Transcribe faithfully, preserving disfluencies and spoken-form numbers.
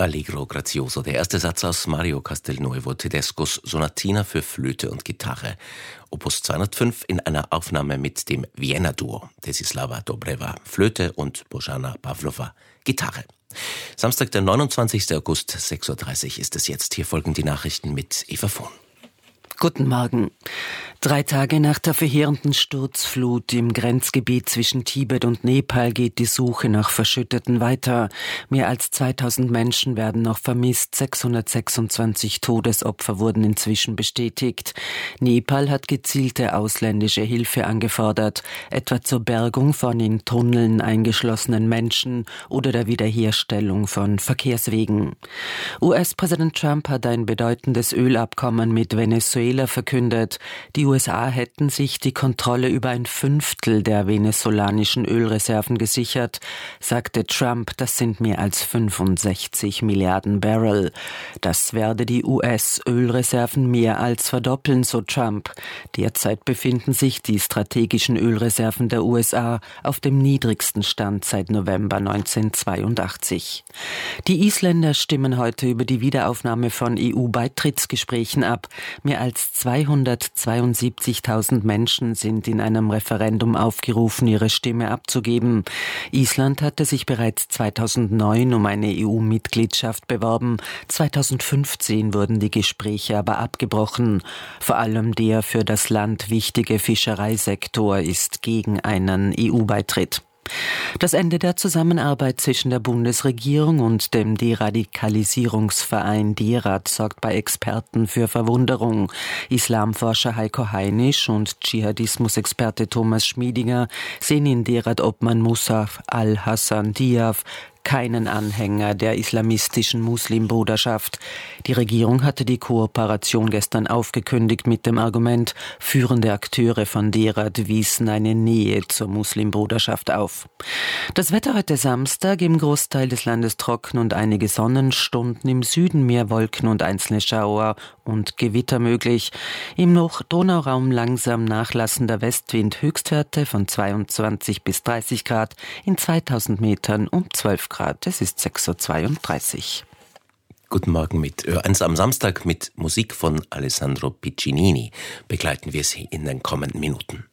Allegro grazioso, der erste Satz aus Mario Castelnuovo Tedescos Sonatina für Flöte und Gitarre, Opus zweihundertfünf in einer Aufnahme mit dem Vienna-Duo, Desislava Dobreva, Flöte und Bojana Pavlova, Gitarre. Samstag, der neunundzwanzigster August, sechs Uhr dreißig ist es jetzt. Hier folgen die Nachrichten mit Eva Vohn. Guten Morgen. Drei Tage nach der verheerenden Sturzflut im Grenzgebiet zwischen Tibet und Nepal geht die Suche nach Verschütteten weiter. Mehr als zweitausend Menschen werden noch vermisst. sechshundertsechsundzwanzig Todesopfer wurden inzwischen bestätigt. Nepal hat gezielte ausländische Hilfe angefordert, etwa zur Bergung von in Tunneln eingeschlossenen Menschen oder der Wiederherstellung von Verkehrswegen. U S-Präsident Trump hat ein bedeutendes Ölabkommen mit Venezuela verkündet. Die U S A hätten sich die Kontrolle über ein Fünftel der venezolanischen Ölreserven gesichert, sagte Trump, das sind mehr als fünfundsechzig Milliarden Barrel. Das werde die U S-Ölreserven mehr als verdoppeln, so Trump. Derzeit befinden sich die strategischen Ölreserven der U S A auf dem niedrigsten Stand seit November neunzehnhundertzweiundachtzig. Die Isländer stimmen heute über die Wiederaufnahme von E U-Beitrittsgesprächen ab. Mehr als zweihundertzweiundsiebzigtausend Menschen sind in einem Referendum aufgerufen, ihre Stimme abzugeben. Island hatte sich bereits zweitausendneun um eine E U-Mitgliedschaft beworben. zweitausendfünfzehn wurden die Gespräche aber abgebrochen. Vor allem der für das Land wichtige Fischereisektor ist gegen einen E U-Beitritt. Das Ende der Zusammenarbeit zwischen der Bundesregierung und dem Deradikalisierungsverein DERAD sorgt bei Experten für Verwunderung. Islamforscher Heiko Heinisch und Dschihadismusexperte Thomas Schmiedinger sehen in DERAD-Obmann Musaf al-Hassan Diaf keinen Anhänger der islamistischen Muslimbruderschaft. Die Regierung hatte die Kooperation gestern aufgekündigt mit dem Argument, führende Akteure von DERAD wiesen eine Nähe zur Muslimbruderschaft auf. Das Wetter heute Samstag, im Großteil des Landes trocken und einige Sonnenstunden, im Süden mehr Wolken und einzelne Schauer und Gewitter möglich. Im Donauraum langsam nachlassender Westwind, Höchstwerte von zweiundzwanzig bis dreißig Grad, in zweitausend Metern um zwölf Grad. Es ist sechs Uhr zweiunddreißig. Guten Morgen mit Ö eins am Samstag mit Musik von Alessandro Piccinini. Begleiten wir Sie in den kommenden Minuten.